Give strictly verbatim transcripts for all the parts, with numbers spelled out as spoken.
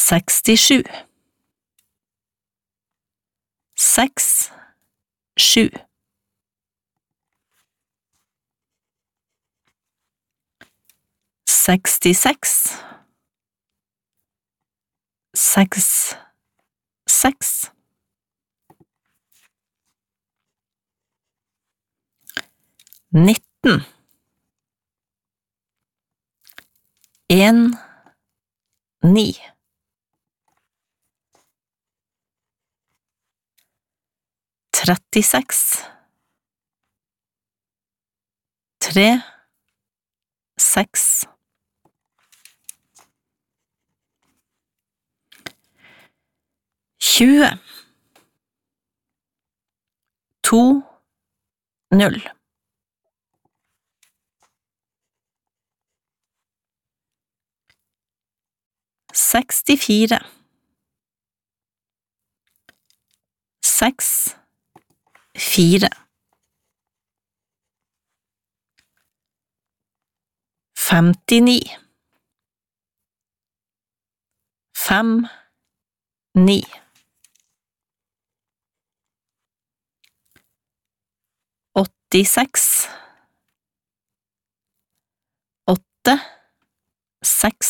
sekstisju, seks, sju, sekstiseks, seks, seks, nitten, en, ni, trettiseks, tre, seks, tjue, to, null, sekstifire, seks, fire, femtini, fem, ni, åttiseks, åtte, seks,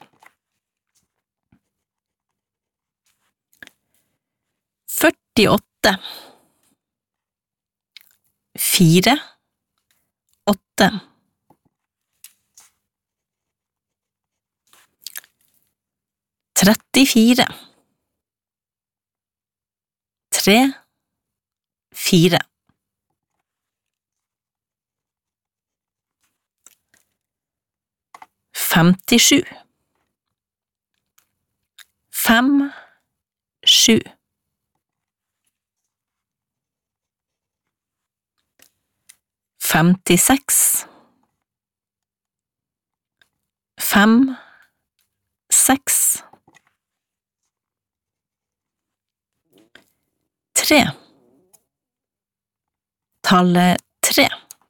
førtiåtte, fire, åtte, trettifire, tre, fire, femtisju, fem, sju, femtiseks, fem, seks, tre, tallet tre,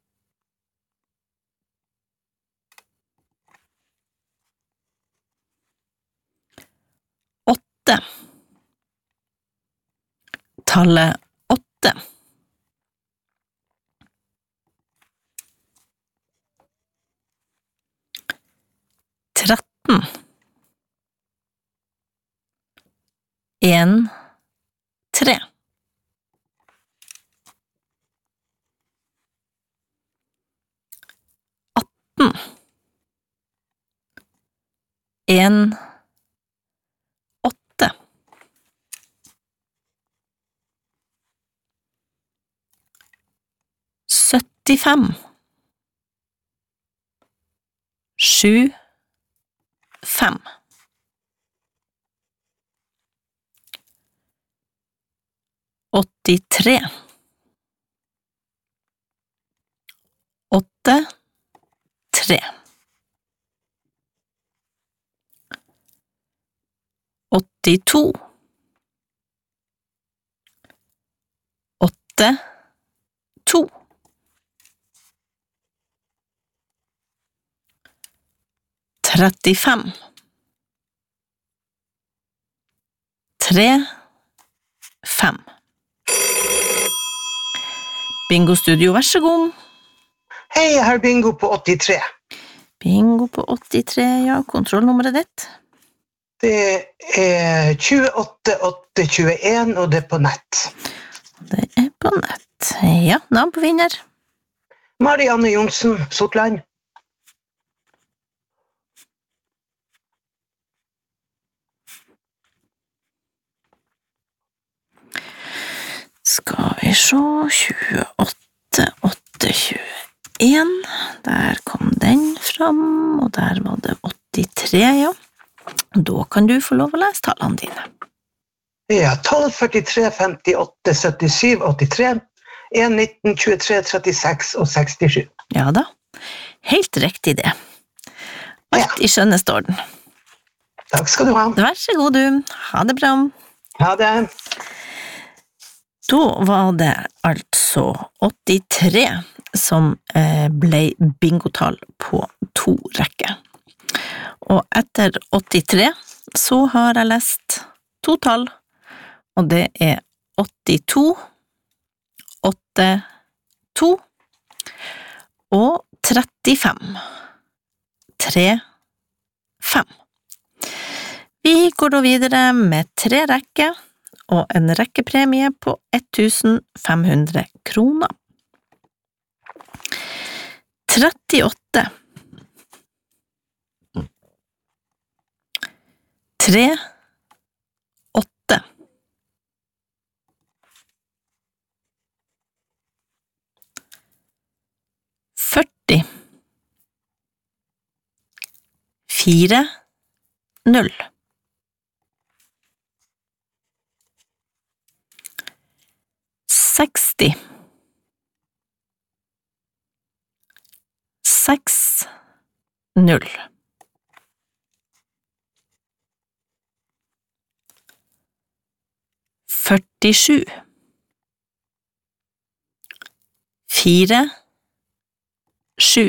åtte, tallet åtte, tretten, en, tre, atten, en, åtte, syttifem, sju, fem, åttitre, åtte, tre, åttito, åtte, to, trettifem, tre, fem. Bingo Studio, vær så god. Hei, jeg har bingo på åttitre. Bingo på åttitre, ja, kontrollnummeret ditt. Det er tjueåtte åtte tjueen, og det er på nett. Det er på nett. Ja, navn på vinner. Marianne Jonsen, Sortland. Skal vi se, tjueåtte åtte tjueen, der kom den fram, og der var det åttitre, ja. Da kan du få lov å lese tallene dine. Ja, tolv, førtitre, femtiåtte, syttisju, åttitre, en, nitten, tjuetre, trettiseks og sekstisju. Ja da, helt riktig det. Alt ja. I skjønneste orden. Takk skal du ha. Vær så god du, ha det bra. Ha det. Da var det altså åttitre som ble bingotall på to rekker. Og etter åttitre så har jeg lest to tall, og det er åttito, åtte, to og trettifem, tre, fem. Vi går da videre med tre rekker og en rekkepremie på ett tusen fem hundre kroner. trettiåtte, tre, åtte, førti, fire, null, seksti, seks, null, førtisju, fire, sju,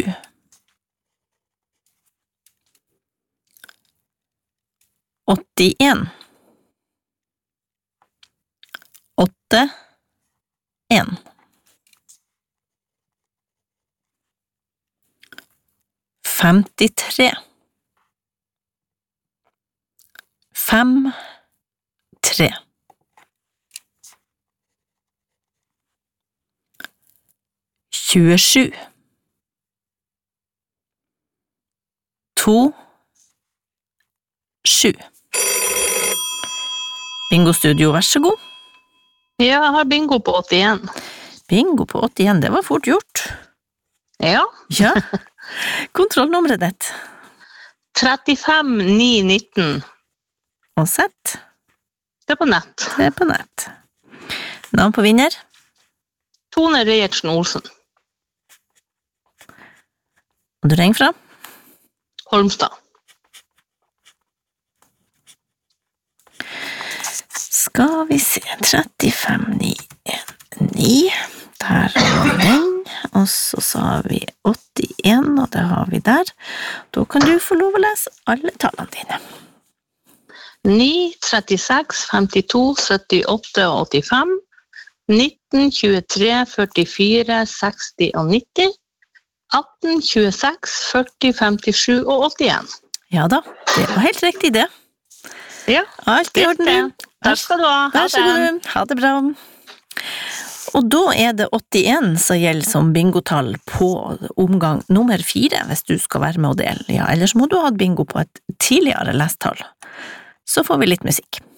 åttien, åtte, en, femtitre, fem, tre, tjuesju, to, sju. Bingo Studio, vær så god. Ja, jeg har bingo på åttien. Bingo på åttien, det var fort gjort. Ja. Ja. Kontrollnummeret ditt. trettifem ni nitten. Og sett. Det er på nett. Det er på nett. Navn på vinner. Tone Reiertsen Olsen. Og du ringer fra? Holmstad. Skal vi se, trettifem ni ni, der har vi den, og så sa vi åttien, og det har vi der. Da kan du få lov å lese alle tallene dine. ni, trettiseks, femtito, syttiåtte og åttifem, nitten, tjuetre, førtifire, seksti og nitti, atten, tjueseks, førti, femtisju og åttien. Ja da, det var helt riktig det. Ja, Alt i orden. takk skal du ha. Vær så god, ha det bra. Og da er det åttien som gjelder som bingotall på omgang nummer fire, hvis du skal være med og dele. Ja, ellers må du ha bingo på et tidligere lesttall. Så får vi litt musikk.